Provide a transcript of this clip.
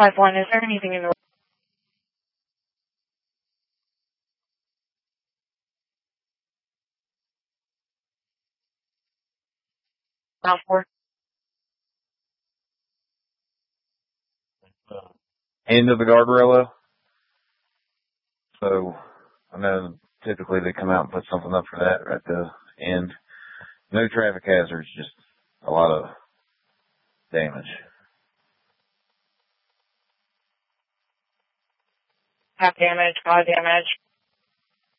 5-1, is there anything in the route for? End of the guardrail, so I know typically they come out and put something up for that right at the end. No traffic hazards, just a lot of damage. Half damage, cause damage.